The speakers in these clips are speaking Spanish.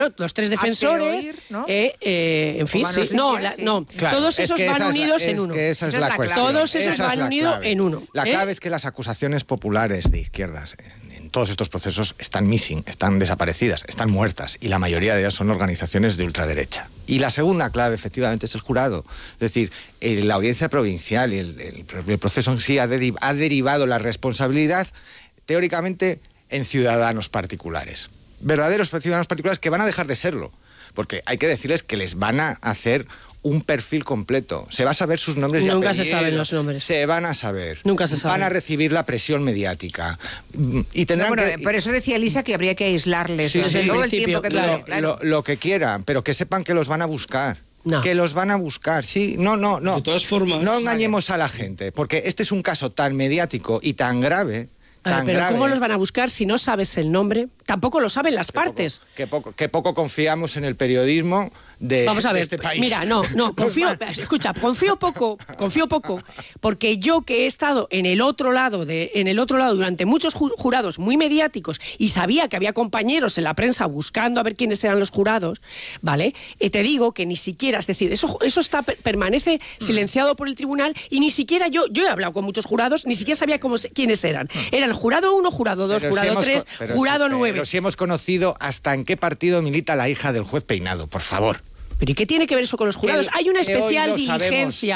Los 3 defensores, oír, ¿no? En fin, sí. No, Claro, todos esos van unidos en uno. Esa es la cuestión. Todos esos van unidos en uno. La clave es que las acusaciones populares de izquierdas en todos estos procesos están missing, están desaparecidas, están muertas, y la mayoría de ellas son organizaciones de ultraderecha. Y la segunda clave, efectivamente, es el jurado. Es decir, la audiencia provincial y el proceso en sí ha derivado la responsabilidad, teóricamente, en ciudadanos particulares. Verdaderos ciudadanos particulares que van a dejar de serlo, porque hay que decirles que les van a hacer un perfil completo. Se va a saber sus nombres y apellidos. Nunca se saben los nombres. Se van a saber. Nunca se saben. Van a recibir la presión mediática. Y tendrán por eso decía Elisa que habría que aislarles todo el tiempo que claro. Lo que quieran, pero que sepan que los van a buscar. No. Que los van a buscar, sí. No. De todas formas... No engañemos a la gente, porque este es un caso tan mediático y tan grave... Pero ¿cómo los van a buscar si no sabes el nombre? Tampoco lo saben las partes. Que poco confiamos en el periodismo de este país. Mira, confío poco, porque yo que he estado en el otro lado durante muchos jurados muy mediáticos y sabía que había compañeros en la prensa buscando a ver quiénes eran los jurados, ¿vale? Te digo que ni siquiera, es decir, eso permanece silenciado por el tribunal, y ni siquiera yo he hablado con muchos jurados, ni siquiera sabía quiénes eran. Eran jurado 1, jurado 2, jurado 3, jurado 9. Pero si hemos conocido hasta en qué partido milita la hija del juez Peinado, por favor. ¿Pero y qué tiene que ver eso con los jurados? Hay una especial diligencia,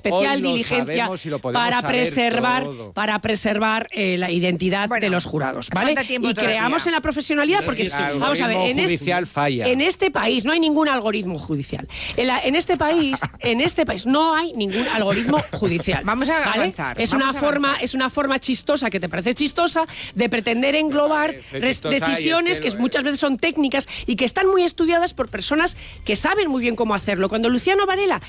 para preservar la identidad de los jurados, ¿vale? Y creamos en la profesionalidad, porque vamos a ver, en este país no hay ningún algoritmo judicial. En este país no hay ningún algoritmo judicial. Vamos a avanzar. Es una forma chistosa, que te parece chistosa, de pretender englobar decisiones que muchas veces son técnicas y que están muy estudiadas por personas que saben muy bien cómo hacerlo. Cuando Luciano Varela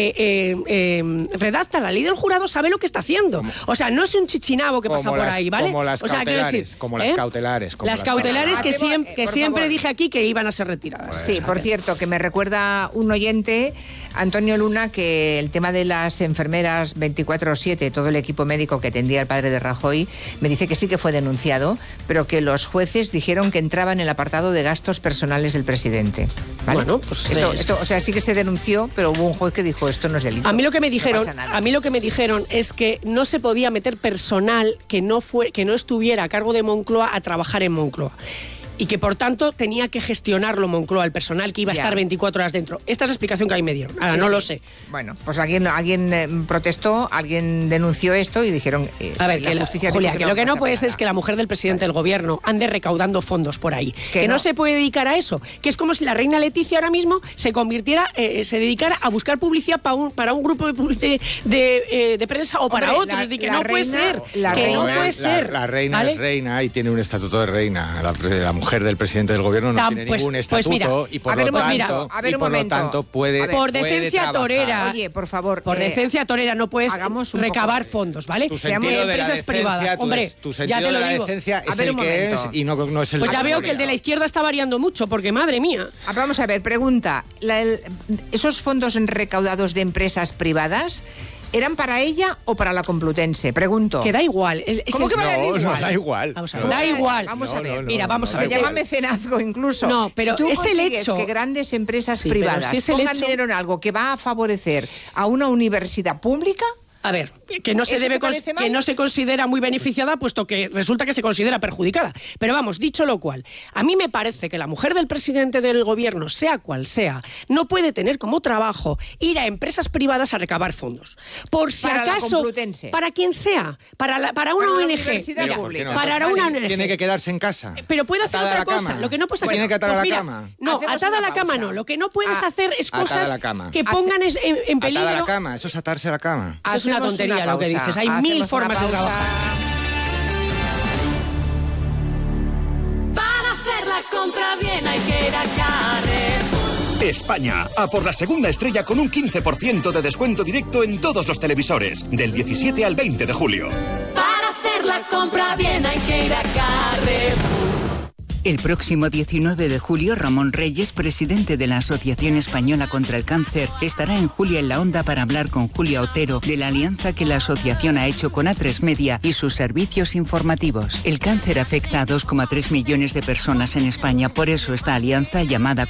redacta la ley del jurado, sabe lo que está haciendo. O sea, no es un chichinabo que pasa por ahí, ¿vale? Como las cautelares. Las cautelares que siempre dije aquí que iban a ser retiradas. Sí, por cierto, que me recuerda un oyente, Antonio Luna, que el tema de las enfermeras 24/7, todo el equipo médico que atendía al padre de Rajoy, me dice que sí que fue denunciado, pero que los jueces dijeron que entraba en el apartado de gastos personales del presidente. ¿Vale? Bueno, pues esto, o sea, sí que se denunció, pero hubo un juez que dijo esto no es delito. A mí lo que me dijeron es que no se podía meter personal que no estuviera a cargo de Moncloa a trabajar en Moncloa. Y que, por tanto, tenía que gestionarlo Moncloa, el personal que iba a estar 24 horas dentro. Esta es la explicación que a mí me dieron. Ahora, lo sé. Bueno, pues alguien protestó, alguien denunció esto y dijeron... a ver, Julia, que lo que no puede ser es que la mujer del presidente del gobierno ande recaudando fondos por ahí. Que no se puede dedicar a eso. Que es como si la reina Leticia ahora mismo se dedicara a buscar publicidad para un grupo de prensa o para otro. Es decir, que no puede ser. La reina es reina y tiene un estatuto de reina. La mujer del presidente del gobierno no tiene ningún estatuto y por lo tanto puede por decencia torera. Oye, por favor, por decencia torera no puedes recabar fondos, ¿vale? Tu sentido de empresas privadas. Hombre, ya te lo digo. Decencia es el que es y no es el. Pues ya veo que el de la izquierda está variando mucho, porque madre mía. Vamos a ver, pregunta, esos fondos recaudados de empresas privadas, ¿eran para ella o para la Complutense? Pregunto. Que da igual. ¿Cómo que va a dar igual? No, da igual. Vamos a ver, da igual. Vamos a ver. Mira, vamos a ver. Se llama mecenazgo incluso. No, pero si tú es el hecho que grandes empresas privadas pongan dinero en algo que va a favorecer a una universidad pública... A ver, que no se considera muy beneficiada, puesto que resulta que se considera perjudicada. Pero vamos, dicho lo cual, a mí me parece que la mujer del presidente del gobierno, sea cual sea, no puede tener como trabajo ir a empresas privadas a recabar fondos. Por si acaso, para quien sea, para una ONG. Para una ONG. Tiene que quedarse en casa. Pero puede hacer otra cosa. Lo que no puedes hacer. Tiene que atar a la cama. No, atada a la cama no. Lo que no puedes hacer es cosas que pongan en peligro. Atada a la cama, eso es atarse a la cama. Eso es una tontería lo que dices. Hay mil formas de trabajar. Para hacer la compra bien hay que ir a Carrefour. España, a por la segunda estrella con un 15% de descuento directo en todos los televisores, del 17 al 20 de julio. Para hacer la compra bien hay que ir a Carrefour. El próximo 19 de julio, Ramón Reyes, presidente de la Asociación Española contra el Cáncer, estará en Julia en la Onda para hablar con Julia Otero de la alianza que la asociación ha hecho con A3 Media y sus servicios informativos. El cáncer afecta a 2,3 millones de personas en España, por eso esta alianza llamada